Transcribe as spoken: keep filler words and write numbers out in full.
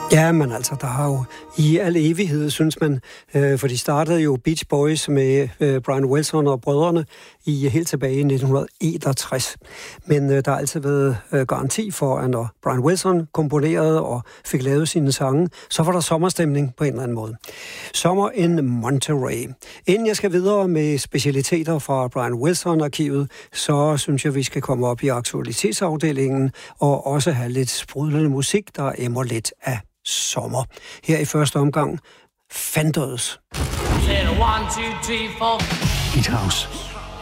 Ja, men altså, der har jo i al evighed, synes man, øh, for de startede jo Beach Boys med øh, Brian Wilson og brødrene i helt tilbage i nitten enogtres. Men øh, der har altid været øh, garanti for, at når Brian Wilson komponerede og fik lavet sine sange, så var der sommerstemning på en eller anden måde. Sommer in Monterey. Inden jeg skal videre med specialiteter fra Brian Wilson-arkivet, så synes jeg, vi skal komme op i aktualitetsafdelingen og også have lidt sprudlende musik, der emmer lidt af sommer. Her i første omgang, Fenders. Hit House.